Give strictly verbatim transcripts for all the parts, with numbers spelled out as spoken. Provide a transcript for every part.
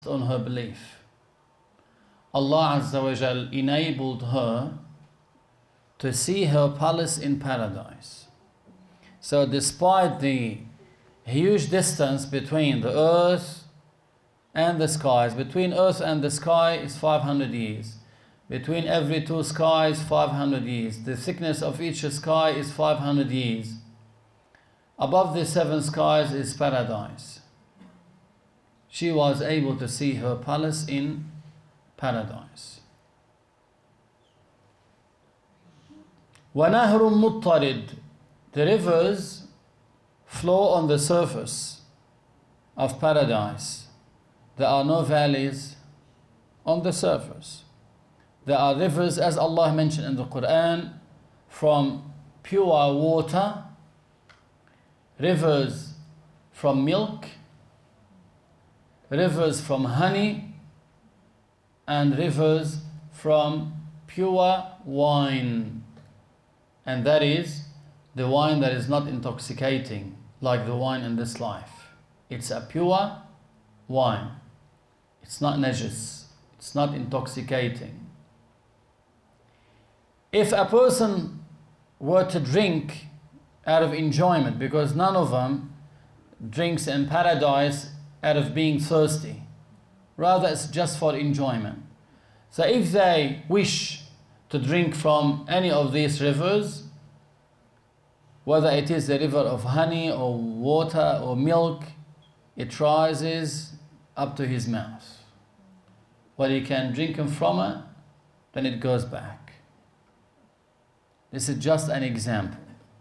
on her belief. Allah Azza wa Jal enabled her to see her palace in paradise. So despite the huge distance between the earth and the skies, between earth and the sky is five hundred years. Between every two skies, five hundred years. The thickness of each sky is five hundred years. Above the seven skies is paradise. She was able to see her palace in paradise. وَنَهْرٌ مُضْطَرِدٌ. The rivers flow on the surface of paradise. There are no valleys on the surface. There are rivers, as Allah mentioned in the Quran, from pure water, rivers from milk, rivers from honey, and rivers from pure wine. And that is the wine that is not intoxicating, like the wine in this life. It's a pure wine. It's not najis. It's not intoxicating. If a person were to drink out of enjoyment, because none of them drinks in paradise out of being thirsty, rather it's just for enjoyment. So if they wish to drink from any of these rivers, whether it is the river of honey or water or milk, it rises up to his mouth. When he can drink from it, then it goes back. This is just an example.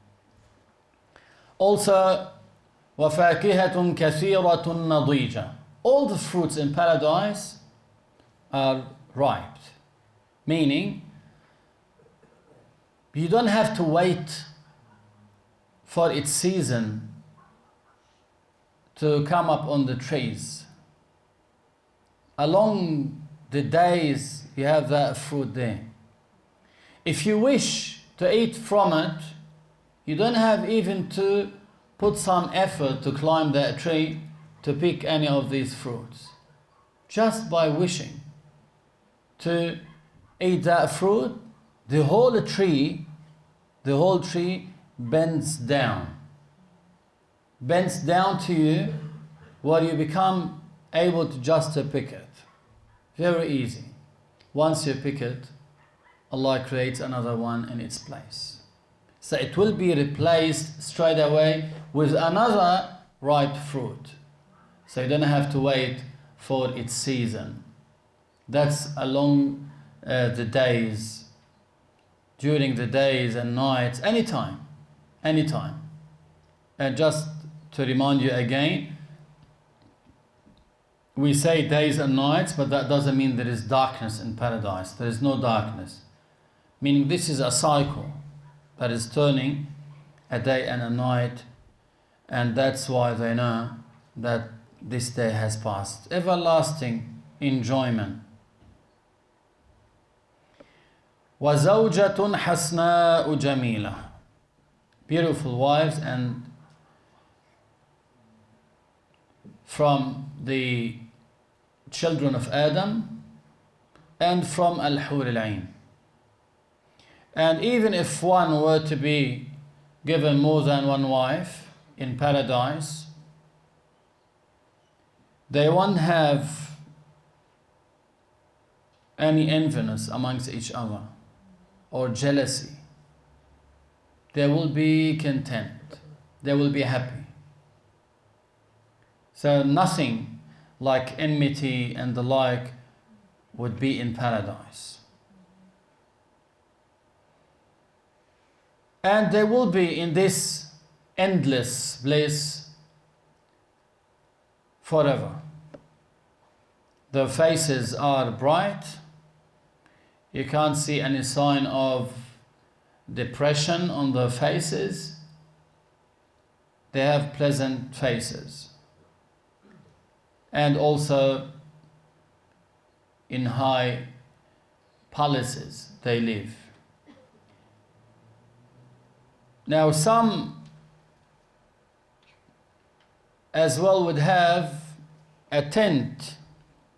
Also, وَفَاكِهَةٌ كَثِيرَةٌ نَضِيجَةٌ. All the fruits in paradise are ripe, meaning you don't have to wait for its season to come up on the trees. Along the days, you have that fruit there. If you wish to eat from it, you don't have even to put some effort to climb that tree to pick any of these fruits. Just by wishing to eat that fruit, the whole tree, the whole tree bends down. Bends down to you where you become able to just to pick it. Very easy. Once you pick it, Allah creates another one in its place. So it will be replaced straight away with another ripe fruit. So you don't have to wait for its season. That's along uh, the days, during the days and nights, anytime, anytime. And just to remind you again, we say days and nights, but that doesn't mean there is darkness in paradise. There is no darkness. Meaning this is a cycle that is turning a day and a night, and that's why they know that this day has passed. Everlasting enjoyment. وَزَوْجَةٌ حَسْنَاءُ جَمِيلَةٌ. Beautiful wives, and from the children of Adam and from Al-Hur al-Ain. And even if one were to be given more than one wife in paradise, they won't have any enviness amongst each other or jealousy. They will be content. They will be happy. So nothing like enmity and the like would be in paradise. And they will be in this endless bliss forever. Their faces are bright. You can't see any sign of depression on their faces. They have pleasant faces. And also in high palaces they live. Now some as well would have a tent